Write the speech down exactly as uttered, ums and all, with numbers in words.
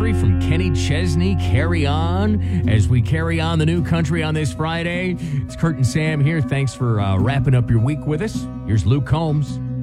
Country from Kenny Chesney. Carry on as we carry on the new country on this Friday. It's Kurt and Sam here. Thanks for uh, wrapping up your week with us. Here's Luke Combs.